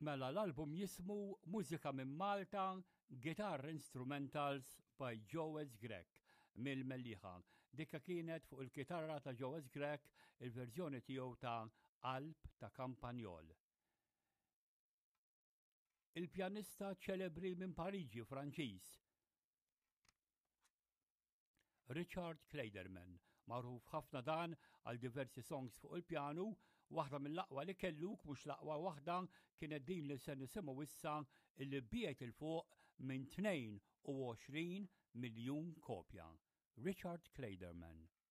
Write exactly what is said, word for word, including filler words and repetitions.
Mela l-album jismu Mużika minn Malta, Guitar Instrumentals by Joez Grek mill-Melliħa. Dikka kienet fuq il-kitarra ta' Joez Grek il-verżjoni tiegħu ta' Qalb ta' Kampanjol. Il-pjanista ċelebri minn Pariġi, Franċiż, Richard Clayderman, magħruf ħafna dan għal diversi songs fuq il-pjanu, waħda mill-aqwa li kelluk mhux l-aqwa waħda kienet din li se nisimgħu issa illi biegħet il fuq minn tnejn u għoxrin miljun kopja. Richard Clayderman.